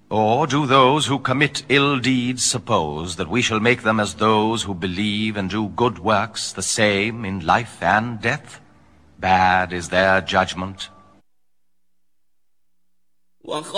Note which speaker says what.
Speaker 1: Or do those who commit ill deeds suppose that we shall make them as those who believe and do good works the same in life and death? Bad is their judgment.